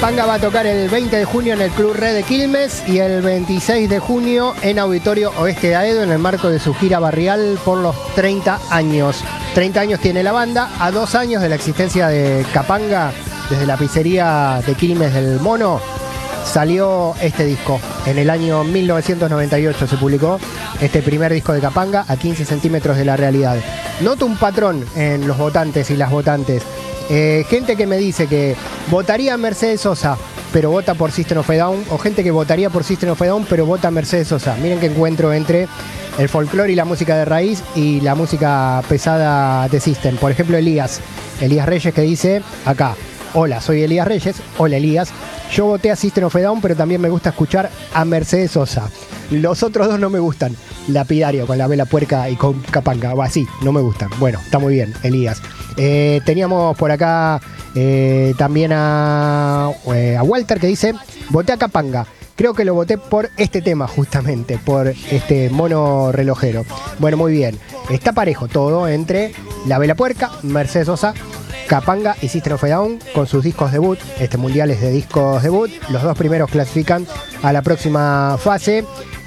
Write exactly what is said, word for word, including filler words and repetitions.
Capanga va a tocar el veinte de junio en el Club Red de Quilmes y el veintiséis de junio en Auditorio Oeste de Aedo en el marco de su gira barrial por los treinta años. treinta años tiene la banda, a dos años de la existencia de Capanga, desde la pizzería de Quilmes del Mono, salió este disco. En el año mil novecientos noventa y ocho se publicó este primer disco de Capanga, a quince centímetros de la realidad. Noto un patrón en los votantes y las votantes. Eh, gente que me dice que votaría a Mercedes Sosa, pero vota por System of a Down, o gente que votaría por System of a Down, pero vota a Mercedes Sosa. Miren qué encuentro entre el folclore y la música de raíz y la música pesada de System. Por ejemplo, Elías, Elías Reyes, que dice acá: hola, soy Elías Reyes. Hola, Elías. Yo voté a System of a Down, pero también me gusta escuchar a Mercedes Sosa. Los otros dos no me gustan. Lapidario con la vela puerca y con Capanga. Va, sí, no me gustan. Bueno, está muy bien, Elías. Eh, teníamos por acá eh, también a, eh, a Walter, que dice: voté a Capanga. Creo que lo voté por este tema, justamente, por este mono relojero. Bueno, muy bien. Está parejo todo entre la vela puerca, Mercedes Sosa, Capanga y System of a Down con sus discos debut, este mundiales de discos debut. Los dos primeros clasifican a la próxima fase.